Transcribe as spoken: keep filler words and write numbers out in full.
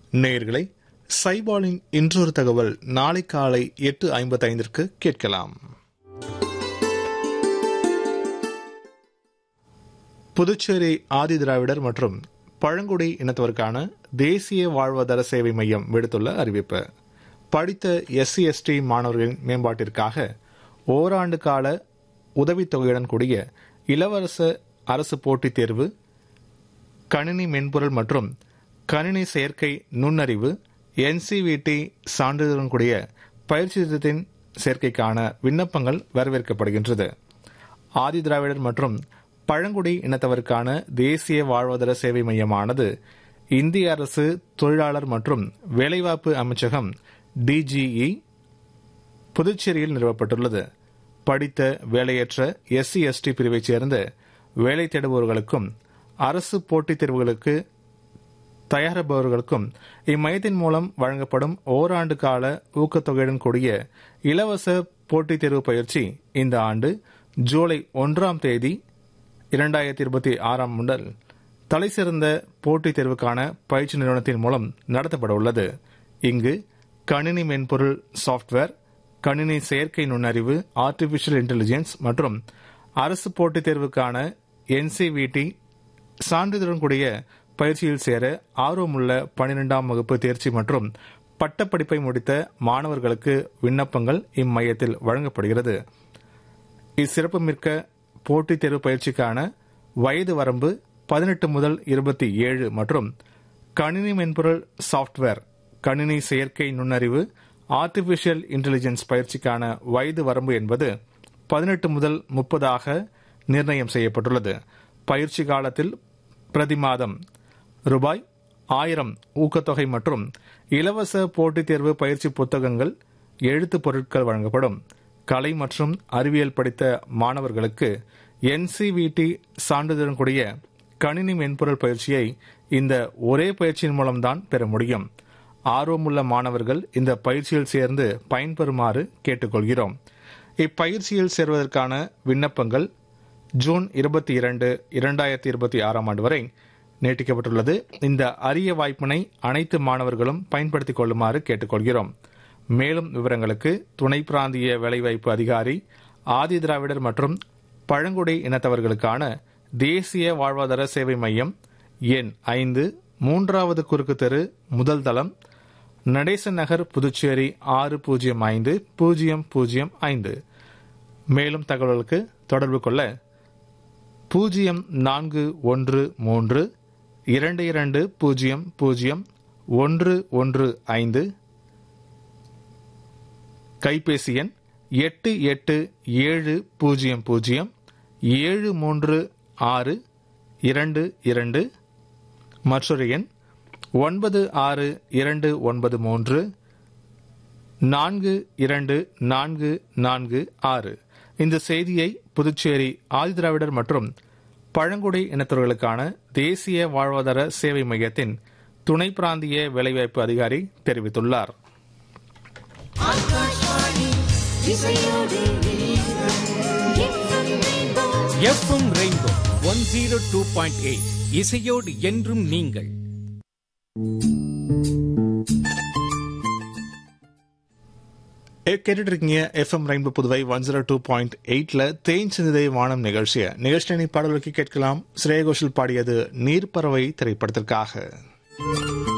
நேயர்களை சைபாலின் இன்றொரு தகவல் நாளை காலை எட்டு ஐம்பத்தி ஐந்திற்கு கேட்கலாம். புதுச்சேரி ஆதி திராவிடர் மற்றும் பழங்குடி இனத்தவருக்கான தேசிய வாழ்வாதார சேவை மையம் விடுத்துள்ள அறிவிப்பு. படித்த எஸ்சி எஸ்டி மாணவர்களின் மேம்பாட்டிற்காக ஓராண்டு கால உதவித்தொகையுடன் கூடிய இலவச அரசு போட்டித் தேர்வு, கணினி மென்பொருள் மற்றும் கணினி செயற்கை நுண்ணறிவு, என்சிவிடி சான்றிதழுடன் கூடிய பயிற்சி திட்டத்தின் சேர்க்கைக்கான விண்ணப்பங்கள் வரவேற்கப்படுகின்றது. ஆதி திராவிடர் மற்றும் பழங்குடி இனத்தவருக்கான தேசிய வாழ்வாதார சேவை மையமானது இந்திய அரசு தொழிலாளர் மற்றும் வேலைவாய்ப்பு அமைச்சகம் டிஜிஇ புதுச்சேரியில் நிறுவப்பட்டுள்ளது. படித்த வேலையற்ற எஸ்சி எஸ்டி பிரிவைச் சேர்ந்த வேலை தேடுபவர்களுக்கும் அரசு போட்டித் தேர்வுகளுக்கு தயாரிப்பவர்களுக்கும் இம்மையத்தின் மூலம் வழங்கப்படும் ஓராண்டு கால ஊக்கத்தொகையுடன் கூடிய இலவச போட்டித் தேர்வு பயிற்சி இந்த ஆண்டு ஜூலை ஒன்றாம் தேதி இரண்டாயிரத்தி இருபத்தி ஆறாம் முதல் தலைசிறந்த போட்டித் தேர்வுக்கான பயிற்சி நிறுவனத்தின் மூலம் நடத்தப்பட உள்ளது. இங்கு கணினி மென்பொருள் சாப்ட்வேர், கணினி செயற்கை நுண்ணறிவு, ஆர்டிபிஷியல் இன்டெலிஜென்ஸ் மற்றும் அரசு போட்டித் தேர்வுக்கான என்சிவிடி சான்றிதழுடன் கூடிய பயிற்சியில் சேர ஆர்வமுள்ள பனிரெண்டாம் வகுப்பு தேர்ச்சி மற்றும் பட்டப்படிப்பை முடித்த மாணவர்களுக்கு விண்ணப்பங்கள் இம்மையத்தில் வழங்கப்படுகிறது. இச்சிறப்புமிக்க போட்டித் தேர்வு பயிற்சிக்கான வயது வரம்பு பதினெட்டு முதல் இருபத்தி ஏழு மற்றும் கணினி மென்பொருள் சாப்ட்வேர், கணினி செயற்கை நுண்ணறிவு, ஆர்டிபிஷியல் இன்டெலிஜென்ஸ் பயிற்சிக்கான வயது வரம்பு என்பது பதினெட்டு முதல் முப்பதாக நிர்ணயம் செய்யப்பட்டுள்ளது. பயிற்சி காலத்தில் பிரதி மாதம் ரூபாய் ஆயிரம் ஊக்கத்தொகை மற்றும் இலவச போட்டித் தேர்வு பயிற்சி புத்தகங்கள், எழுத்து பொருட்கள் வழங்கப்படும். கலை மற்றும் அறிவியல் படித்த மாணவர்களுக்கு என்சிவிடி சான்றிதழுடன் கூடிய கணினி மென்பொருள் பயிற்சியை இந்த ஒரே பயிற்சியின் மூலம்தான் பெற முடியும். ஆர்வமுள்ள மாணவர்கள் இந்த பயிற்சியில் சேர்ந்து பயன்பெறுமாறு கேட்டுக்கொள்கிறோம். இப்பயிற்சியில் சேர்வதற்கான விண்ணப்பங்கள் ஜூன் இருபத்தி இரண்டு இரண்டாயிரத்தி இருபத்தி ஆறாம் ஆண்டு வரை நீட்டிக்கப்பட்டுள்ளது. இந்த அரிய வாய்ப்பினை அனைத்து மாணவர்களும் பயன்படுத்திக் கொள்ளுமாறு கேட்டுக்கொள்கிறோம். மேலும் விவரங்களுக்கு துணை பிராந்திய வேலைவாய்ப்பு அதிகாரி, ஆதி திராவிடர் மற்றும் பழங்குடி இனத்தவர்களுக்கான தேசிய வாழ்வாதார சேவை மையம், எண் ஐந்து, மூன்றாவது குறுக்கு தெரு, முதல் தளம், நடேசன் நகர், புதுச்சேரி ஆறு பூஜ்ஜியம் ஐந்து பூஜ்ஜியம் பூஜ்ஜியம் ஐந்து. மேலும் தகவல்களுக்கு தொடர்பு கொள்ள பூஜ்ஜியம் நான்கு ஒன்று மூன்று இரண்டு இரண்டு பூஜ்ஜியம் பூஜ்ஜியம் ஒன்று ஒன்று ஐந்து, கைபேசி எண் எட்டு எட்டு ஏழு பூஜ்ஜியம் பூஜ்ஜியம் ஏழு மூன்று ஆறு இரண்டு இரண்டு, மற்றொரு எண் ஒன்பது ஆறு இரண்டு ஒன்பது மூன்று நான்கு இரண்டு நான்கு நான்கு ஆறு. இந்த செய்தியை புதுச்சேரி ஆதி திராவிடர் மற்றும் பழங்குடி இனத்தவர்களுக்கான தேசிய வாழ்வாதார சேவை மையத்தின் துணை பிராந்திய வேலைவாய்ப்பு அதிகாரி தெரிவித்துள்ளார். FM rainbow one zero two point eight இசையோடு என்றும் நீங்கள். கேட்டுட்டு இருக்கீங்க FM rainbow Puduvai one zero two point எயிட்ல தேன் சிந்ததை வானம் நிகழ்ச்சிய நிகழ்ச்சி பாடல்களுக்கு கேட்கலாம். ஸ்ரேயா கோஷல் பாடியது நீர்ப்பறவை திரைப்படத்திற்காக.